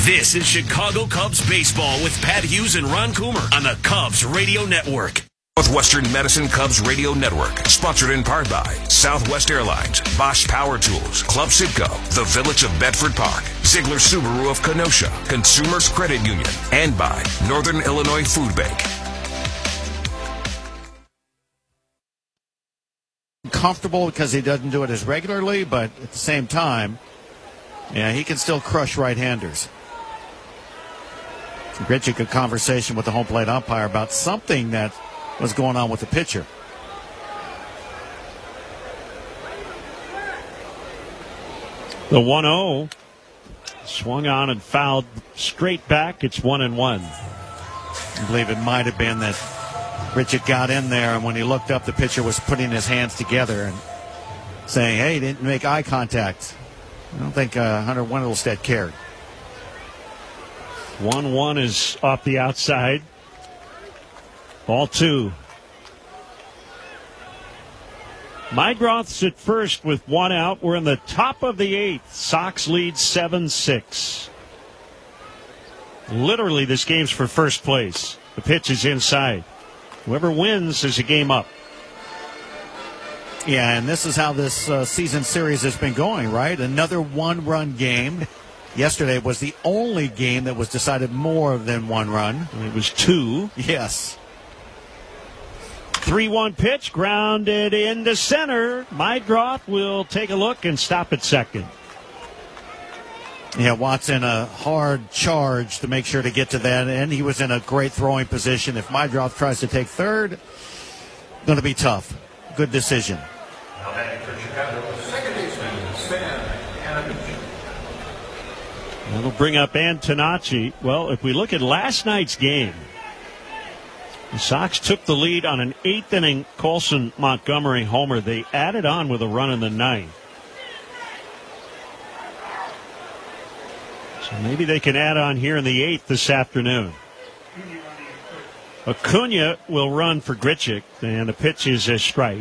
This is Chicago Cubs baseball with Pat Hughes and Ron Coomer on the Cubs Radio Network. Northwestern Medicine Cubs Radio Network, sponsored in part by Southwest Airlines, Bosch Power Tools, Club Citgo, the Village of Bedford Park, Ziegler Subaru of Kenosha, Consumers Credit Union, and by Northern Illinois Food Bank. Comfortable because he doesn't do it as regularly, but at the same time, yeah, he can still crush right-handers. Grichuk, a conversation with the home plate umpire about something that was going on with the pitcher. The 1-0 swung on and fouled straight back. It's 1-1. I believe it might have been that Grichuk got in there, and when he looked up, the pitcher was putting his hands together and saying, hey, he didn't make eye contact. I don't think Hunter Wendelstedt cared. 1-1 is off the outside. Ball 2. Mydroth's at first with 1 out. We're in the top of the 8th. Sox lead 7-6. Literally, this game's for first place. The pitch is inside. Whoever wins is a game up. Yeah, and this is how this season series has been going, right? Another one-run game. Yesterday was the only game that was decided more than 1 run. It was 2. Yes. 3-1 pitch, grounded into center. Mydroth will take a look and stop at second. Yeah, Watson, a hard charge to make sure to get to that end. He was in a great throwing position. If Mydroth tries to take third, going to be tough. Good decision. Now batting for Chicago, second baseman, Stan Hanich. That'll bring up Antonacci. Well, if we look at last night's game, the Sox took the lead on an 8th inning Colson Montgomery homer. They added on with a run in the 9th. So maybe they can add on here in the 8th this afternoon. Acuna will run for Grichuk, and the pitch is a strike.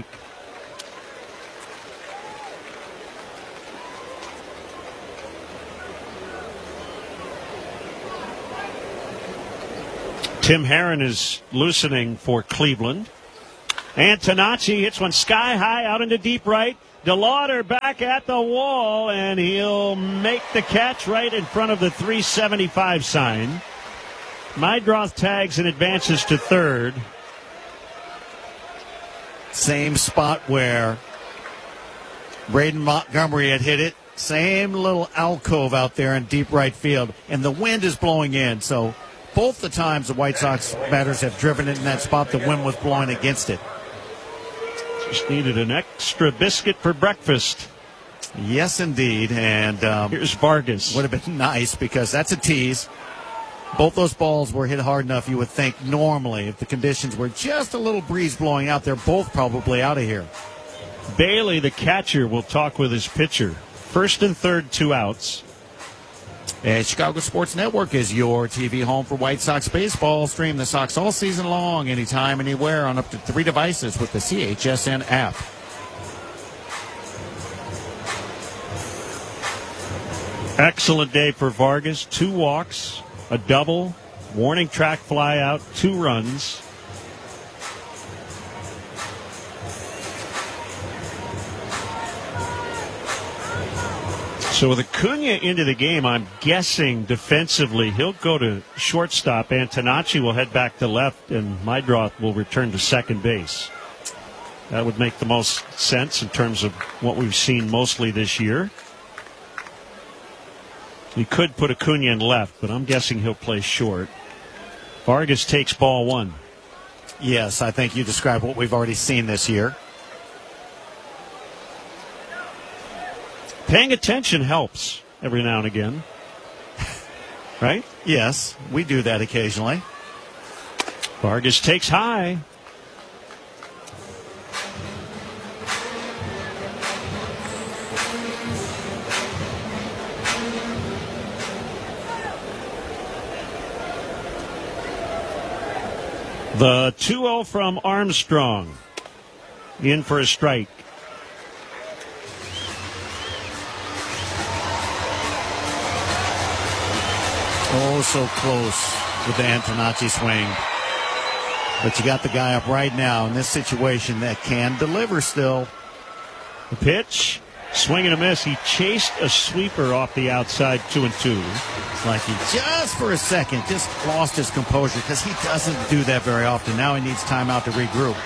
Tim Herron is loosening for Cleveland. Antonacci hits one sky high out into deep right. DeLauder back at the wall, and he'll make the catch right in front of the 375 sign. Mydroth tags and advances to third. Same spot where Braden Montgomery had hit it. Same little alcove out there in deep right field. And the wind is blowing in, so both the times the White Sox batters have driven it in that spot, the wind was blowing against it. Just needed an extra biscuit for breakfast. Yes, indeed. And here's Vargas. Would have been nice because that's a tease. Both those balls were hit hard enough, you would think, normally, if the conditions were just a little breeze blowing out, they're both probably out of here. Bailey, the catcher, will talk with his pitcher. First and third, 2 outs. And Chicago Sports Network is your TV home for White Sox baseball. Stream the Sox all season long, anytime, anywhere, on up to 3 devices with the CHSN app. Excellent day for Vargas. 2 walks, a double, warning track fly out, 2 runs. So with Acuna into the game, I'm guessing defensively he'll go to shortstop. Antonacci will head back to left, and Mydroth will return to second base. That would make the most sense in terms of what we've seen mostly this year. We could put Acuna in left, but I'm guessing he'll play short. Vargas takes ball 1. Yes, I think you described what we've already seen this year. Paying attention helps every now and again. Right? Yes, we do that occasionally. Vargas takes high. The 2-0 from Armstrong. In for a strike. Oh, so close with the Antonacci swing. But you got the guy up right now in this situation that can deliver still. The pitch, swing and a miss. He chased a sweeper off the outside, 2-2. It's like he just for a second just lost his composure because he doesn't do that very often. Now he needs time out to regroup.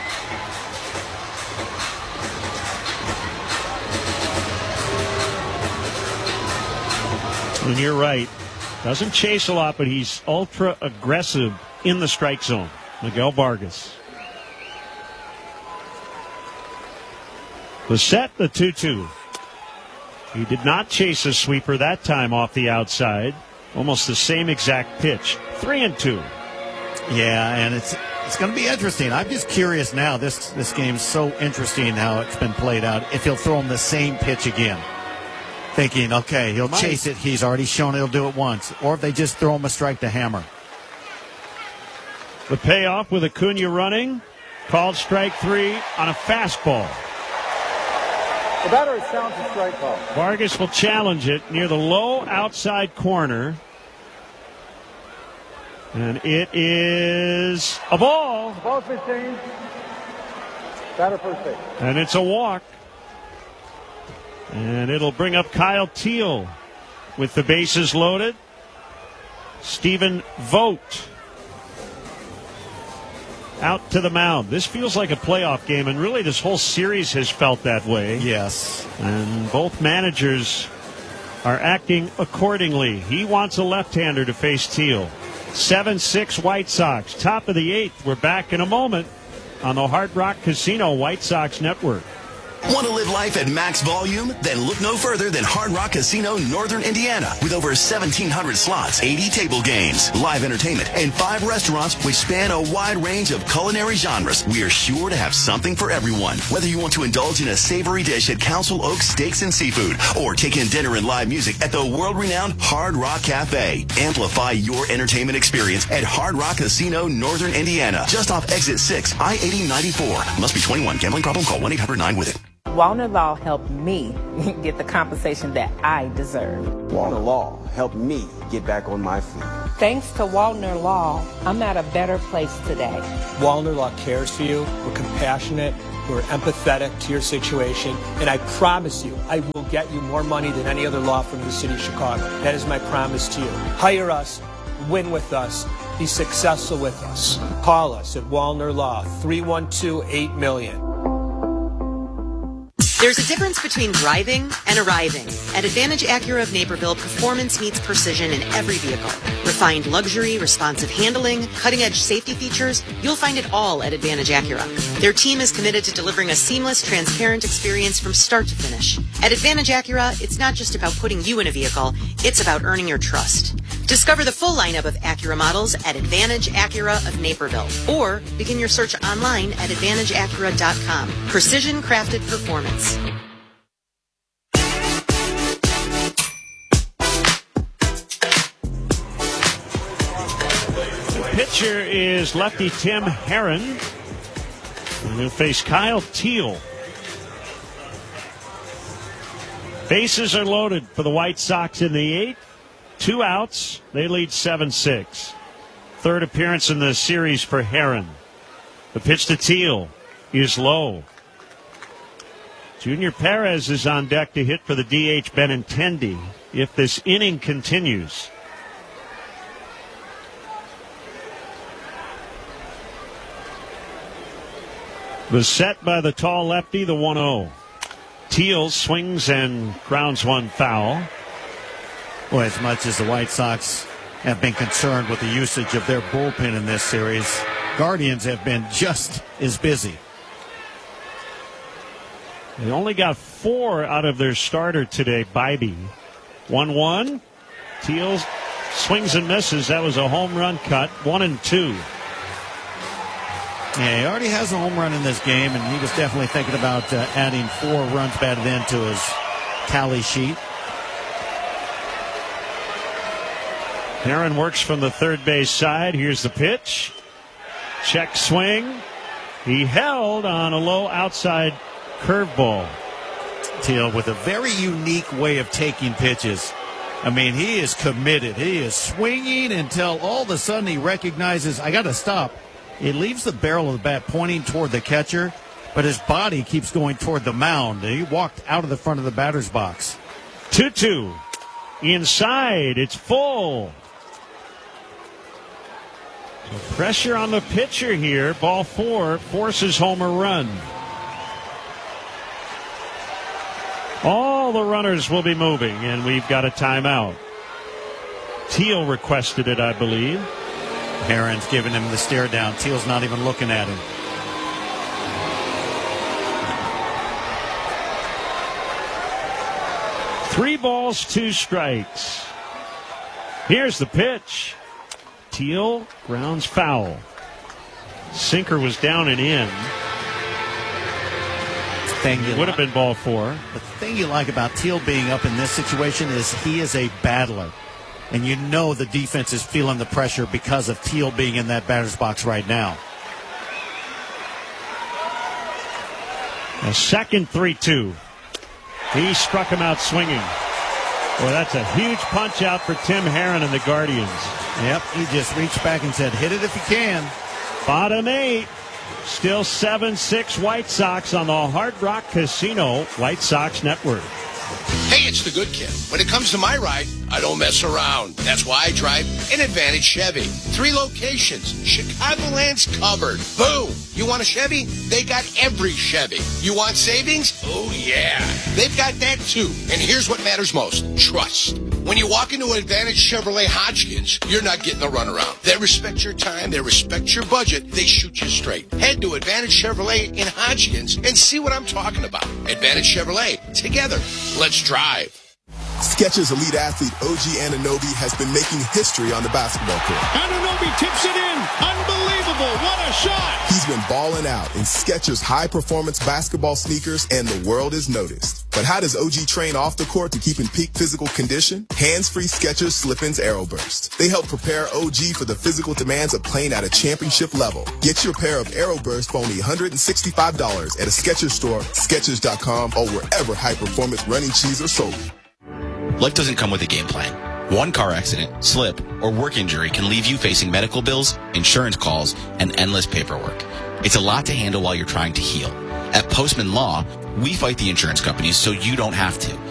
And you're right. Doesn't chase a lot, but he's ultra aggressive in the strike zone. Miguel Vargas. The set, the 2-2. He did not chase a sweeper that time off the outside. Almost the same exact pitch. 3-2. Yeah, and it's going to be interesting. I'm just curious now. This game's so interesting how it's been played out. If he'll throw him the same pitch again. Thinking, okay, he'll chase it. He's already shown he'll do it once. Or if they just throw him a strike to hammer. The payoff with Acuna running. Called strike 3 on a fastball. The batter is sound to strike call. Vargas will challenge it near the low outside corner. And it is a ball. Ball's been changed. Batter first base. And it's a walk. And it'll bring up Kyle Teel with the bases loaded. Stephen Vogt out to the mound. This feels like a playoff game, and really this whole series has felt that way. Yes. And both managers are acting accordingly. He wants a left-hander to face Teel. 7-6 White Sox. Top of the 8th. We're back in a moment on the Hard Rock Casino White Sox Network. Want to live life at max volume? Then look no further than Hard Rock Casino, Northern Indiana. With over 1,700 slots, 80 table games, live entertainment, and 5 restaurants which span a wide range of culinary genres, we are sure to have something for everyone. Whether you want to indulge in a savory dish at Council Oaks Steaks and Seafood, or take in dinner and live music at the world-renowned Hard Rock Cafe. Amplify your entertainment experience at Hard Rock Casino, Northern Indiana. Just off Exit 6, I-8094. Must be 21. Gambling problem? Call 1-800-9-WITH-IT. Wallner Law helped me get the compensation that I deserve. Wallner Law helped me get back on my feet. Thanks to Wallner Law, I'm at a better place today. Wallner Law cares for you. We're compassionate. We're empathetic to your situation. And I promise you, I will get you more money than any other law firm in the city of Chicago. That is my promise to you. Hire us. Win with us. Be successful with us. Call us at Wallner Law, 312-8-million. There's a difference between driving and arriving. At Advantage Acura of Naperville, performance meets precision in every vehicle. Refined luxury, responsive handling, cutting-edge safety features, you'll find it all at Advantage Acura. Their team is committed to delivering a seamless, transparent experience from start to finish. At Advantage Acura, it's not just about putting you in a vehicle, it's about earning your trust. Discover the full lineup of Acura models at Advantage Acura of Naperville, or begin your search online at AdvantageAcura.com. Precision crafted performance. The pitcher is lefty Tim Herron. And he'll face Kyle Teel. Bases are loaded for the White Sox in the 8th. 2 outs. They lead 7-6. Third appearance in the series for Herron. The pitch to Teel is low. Junior Perez is on deck to hit for the DH Benintendi if this inning continues. The set by the tall lefty, the 1-0. Teel swings and grounds one foul. Well, as much as the White Sox have been concerned with the usage of their bullpen in this series, Guardians have been just as busy. They only got 4 out of their starter today, Bybee. 1-1. Teel swings and misses. That was a home run cut. 1-2. Yeah, he already has a home run in this game, and he was definitely thinking about adding 4 runs batted into his tally sheet. Herron works from the third base side. Here's the pitch. Check swing. He held on a low outside curveball. Teel with a very unique way of taking pitches. I mean, he is committed. He is swinging until all of a sudden he recognizes, I got to stop. He leaves the barrel of the bat pointing toward the catcher, but his body keeps going toward the mound. He walked out of the front of the batter's box. 2-2. Inside. It's full. So pressure on the pitcher here. Ball 4 forces home a run. All the runners will be moving, and we've got a timeout. Teal requested it, I believe. Herron's giving him the stare down. Teal's not even looking at him. Three balls, 2 strikes. Here's the pitch. Teal grounds foul. Sinker was down and in. Would have been ball 4. The thing you like about Teal being up in this situation is he is a battler. And you know the defense is feeling the pressure because of Teal being in that batter's box right now. A second 3-2. He struck him out swinging. Well, that's a huge punch out for Tim Herron and the Guardians. Yep, he just reached back and said, hit it if you can. Bottom 8. Still 7-6 White Sox on the Hard Rock Casino White Sox Network. Hey, it's the good kid. When it comes to my ride, I don't mess around. That's why I drive an Advantage Chevy. 3 locations. Chicagoland's covered. Boom. You want a Chevy? They got every Chevy. You want savings? Oh, yeah. They've got that, too. And here's what matters most. Trust. When you walk into an Advantage Chevrolet Hodgkins, you're not getting a runaround. They respect your time. They respect your budget. They shoot you straight. Head to Advantage Chevrolet in Hodgkins and see what I'm talking about. Advantage Chevrolet. Together. Let's drive. Skechers elite athlete OG Anunoby has been making history on the basketball court. Anunoby tips it in. Unbelievable. What a shot. He's been balling out in Skechers high-performance basketball sneakers, and the world is noticed. But how does OG train off the court to keep in peak physical condition? Hands-free Skechers Slip-ins Aeroburst. They help prepare OG for the physical demands of playing at a championship level. Get your pair of Aeroburst for only $165 at a Skechers store, Skechers.com, or wherever high-performance running shoes are sold. Life doesn't come with a game plan. One car accident, slip, or work injury can leave you facing medical bills, insurance calls, and endless paperwork. It's a lot to handle while you're trying to heal. At Postman Law, we fight the insurance companies so you don't have to.